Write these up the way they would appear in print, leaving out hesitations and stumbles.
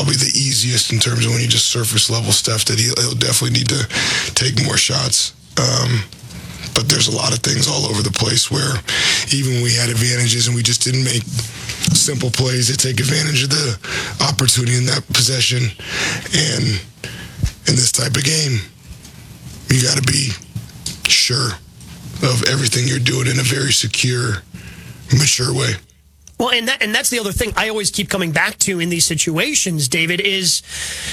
probably the easiest in terms of when you just surface level stuff, that he'll definitely need to take more shots. But there's a lot of things all over the place where even when we had advantages and we just didn't make simple plays that take advantage of the opportunity in that possession. And in this type of game, you got to be sure of everything you're doing in a very secure, mature way. Well, and that's the other thing I always keep coming back to in these situations, David, is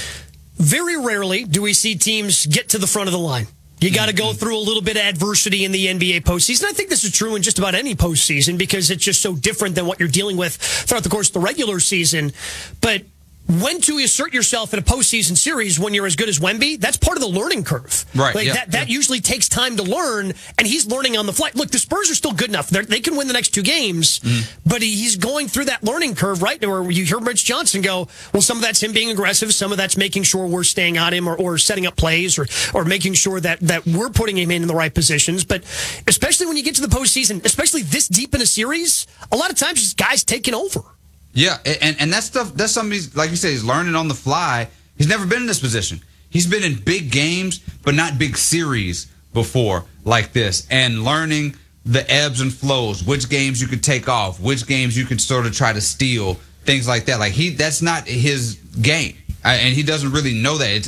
very rarely do we see teams get to the front of the line. You got to go through a little bit of adversity in the NBA postseason. I think this is true in just about any postseason because it's just so different than what you're dealing with throughout the course of the regular season. But when to assert yourself in a postseason series when you're as good as Wemby, that's part of the learning curve. Right. Like that usually takes time to learn, and he's learning on the fly. Look, the Spurs are still good enough. They can win the next 2 games, but he's going through that learning curve, right? Where you hear Rich Johnson go, well, some of that's him being aggressive, some of that's making sure we're staying on him or setting up plays or making sure that we're putting him in the right positions. But especially when you get to the postseason, especially this deep in a series, a lot of times it's guys taking over. Yeah, and that's something he's, like you said, he's learning on the fly. He's never been in this position. He's been in big games, but not big series before like this, and learning the ebbs and flows, which games you could take off, which games you could sort of try to steal, things like that. Like that's not his game, and he doesn't really know that.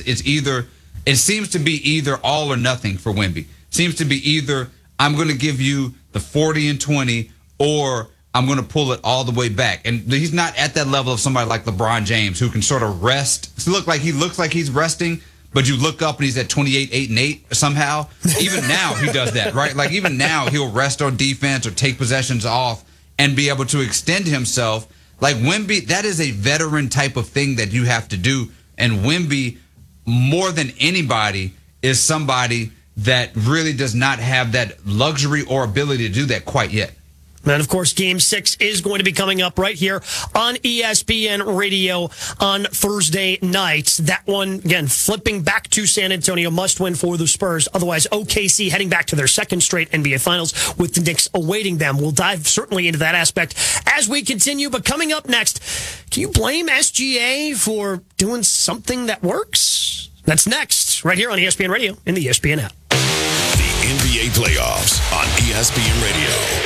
It seems to be either all or nothing for Wemby. Seems to be either I'm going to give you the 40 and 20, or I'm going to pull it all the way back. And he's not at that level of somebody like LeBron James who can sort of rest. He looks like he's resting, but you look up and he's at 28, 8, and 8 somehow. Even now he does that, right? Like even now he'll rest on defense or take possessions off and be able to extend himself. Like Wemby, that is a veteran type of thing that you have to do. And Wemby, more than anybody, is somebody that really does not have that luxury or ability to do that quite yet. And, of course, Game 6 is going to be coming up right here on ESPN Radio on Thursday night. That one, again, flipping back to San Antonio, must win for the Spurs. Otherwise, OKC heading back to their second straight NBA Finals with the Knicks awaiting them. We'll dive certainly into that aspect as we continue. But coming up next, can you blame SGA for doing something that works? That's next, right here on ESPN Radio in the ESPN app. The NBA playoffs on ESPN Radio.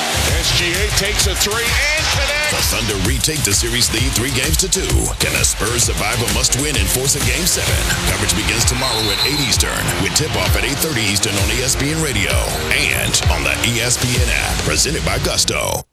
SGA takes a 3 and connects. The Thunder retake the series lead 3-2. Can the Spurs survive a must-win and force a Game 7? Coverage begins tomorrow at 8 Eastern with tip-off at 8:30 Eastern on ESPN Radio and on the ESPN app. Presented by Gusto.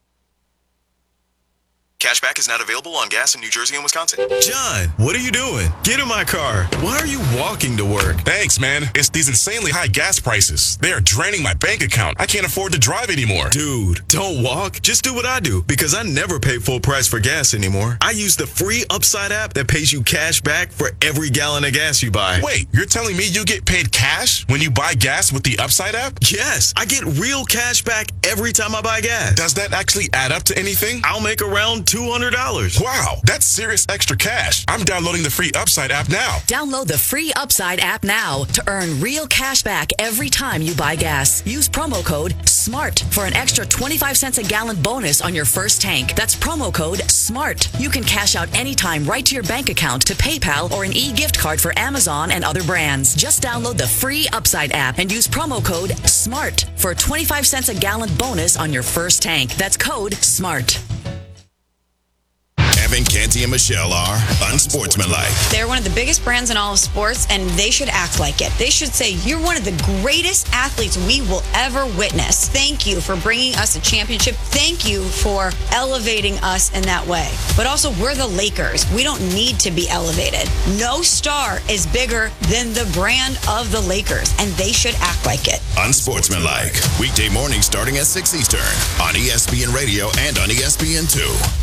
Cashback is not available on gas in New Jersey and Wisconsin. John, what are you doing? Get in my car. Why are you walking to work? Thanks, man. It's these insanely high gas prices. They are draining my bank account. I can't afford to drive anymore. Dude, don't walk. Just do what I do, because I never pay full price for gas anymore. I use the free Upside app that pays you cash back for every gallon of gas you buy. Wait, you're telling me you get paid cash when you buy gas with the Upside app? Yes, I get real cash back every time I buy gas. Does that actually add up to anything? I'll make around $200. Wow, that's serious extra cash. I'm downloading the free Upside app now. Download the free Upside app now to earn real cash back every time you buy gas. Use promo code SMART for an extra 25 cents a gallon bonus on your first tank. That's promo code SMART. You can cash out anytime right to your bank account, to PayPal, or an e-gift card for Amazon and other brands. Just download the free Upside app and use promo code SMART for a 25 cents a gallon bonus on your first tank. That's code SMART. Evan, Canty, and Michelle are unsportsmanlike. They're one of the biggest brands in all of sports, and they should act like it. They should say, you're one of the greatest athletes we will ever witness. Thank you for bringing us a championship. Thank you for elevating us in that way. But also, we're the Lakers. We don't need to be elevated. No star is bigger than the brand of the Lakers, and they should act like it. Unsportsmanlike. Weekday mornings starting at 6 Eastern on ESPN Radio and on ESPN2.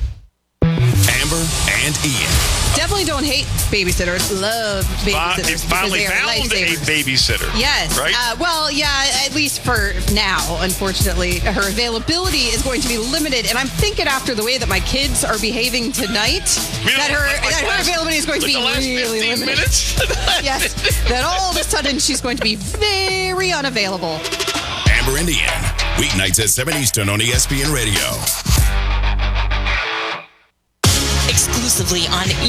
Amber and Ian. Definitely don't hate babysitters. Love babysitters. You finally found a babysitter. Yes. Right? Well, yeah, at least for now, unfortunately. Her availability is going to be limited. And I'm thinking after the way that my kids are behaving tonight, that her availability is going to be really limited. Minutes? Yes. That all of a sudden she's going to be very unavailable. Amber and Ian. Weeknights at 7 Eastern on ESPN Radio. Exclusively on